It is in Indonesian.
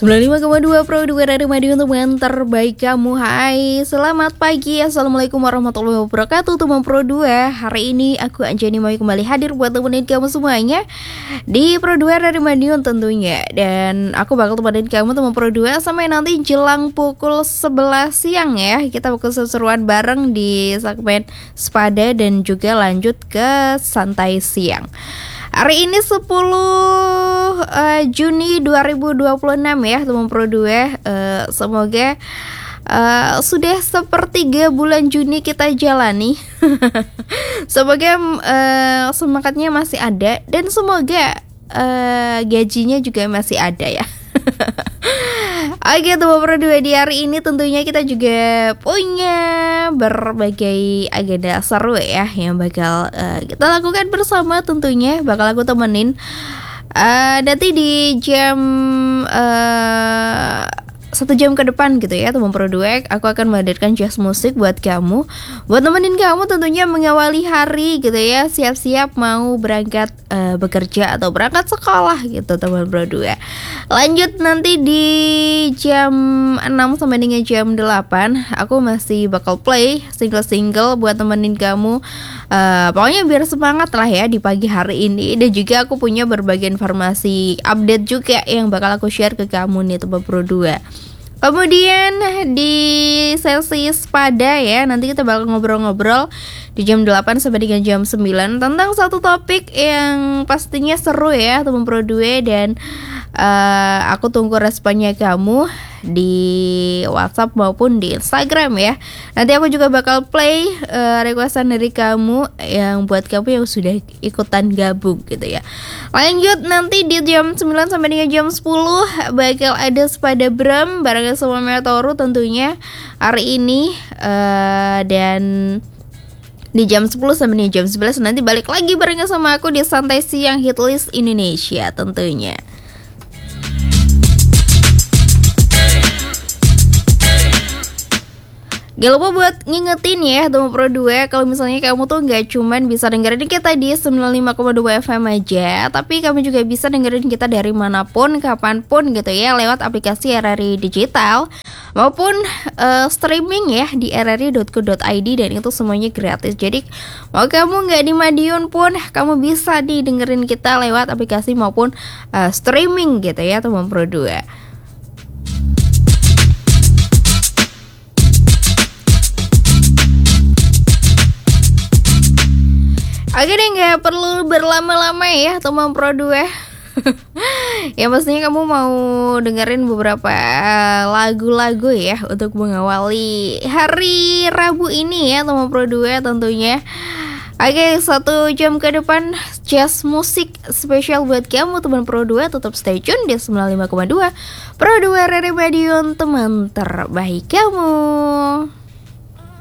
95,2 Pro 2 dari Madiun, teman terbaik kamu. Hai, selamat pagi. Assalamualaikum warahmatullahi wabarakatuh, teman Pro 2. Hari ini aku Anjani mau kembali hadir buat temenin kamu semuanya di Pro 2 dari Madiun tentunya. Dan aku bakal temenin kamu teman Pro 2 sampai nanti jelang pukul 11 siang ya. Kita bakal seru-seruan bareng di segmen Sepada dan juga lanjut ke santai siang. Hari ini 10 Juni 2026 ya teman Pro 2. Semoga sudah sepertiga bulan Juni kita jalani. Semoga semangatnya masih ada dan semoga gajinya juga masih ada ya. Oke teman Pro 2, di hari ini tentunya kita juga punya berbagai agenda seru ya yang bakal kita lakukan bersama, tentunya bakal aku temenin nanti di jam 1 jam ke depan gitu ya teman Pro 2. Aku akan menghadirkan jazz musik buat kamu, buat nemenin kamu tentunya mengawali hari gitu ya, siap-siap mau berangkat bekerja atau berangkat sekolah gitu teman Pro 2. Lanjut nanti di jam 6 sampai dengan jam 8 aku masih bakal play single-single buat temenin kamu. Pokoknya biar semangat lah ya di pagi hari ini. Dan juga aku punya berbagai informasi update juga yang bakal aku share ke kamu nih teman Pro 2. Kemudian di sesi Sepada ya, nanti kita bakal ngobrol-ngobrol di jam 8 sampai dengan jam 9 tentang satu topik yang pastinya seru ya teman Pro 2. Dan aku tunggu responnya kamu di WhatsApp maupun di Instagram ya. Nanti aku juga bakal play requestan dari kamu yang buat kamu yang sudah ikutan gabung gitu ya. Lanjut nanti di jam 9 sampai dengan jam 10 bakal ada Sepada Bram barengan sama Meteoru tentunya hari ini. Dan di jam 10 sampai dengan jam 11 nanti balik lagi barengan sama aku di Santai Siang Hitlist Indonesia tentunya. Gak lupa buat ngingetin ya teman Pro 2, kalau misalnya kamu tuh gak cuman bisa dengerin kita di 95,2 FM aja, tapi kamu juga bisa dengerin kita dari manapun, kapanpun gitu ya, lewat aplikasi RRI Digital maupun streaming ya di rri.co.id, dan itu semuanya gratis. Jadi mau kamu gak di Madiun pun kamu bisa dengerin kita lewat aplikasi maupun streaming gitu ya teman Pro 2. Oke deh, gak perlu berlama-lama ya teman Pro 2. Ya pastinya kamu mau dengerin beberapa lagu-lagu ya untuk mengawali hari Rabu ini ya teman Pro 2 tentunya. Oke, 1 jam ke depan jazz musik spesial buat kamu teman Pro 2. Tetap stay tune di 95,2 Pro 2 RRI Madiun, teman terbaik kamu.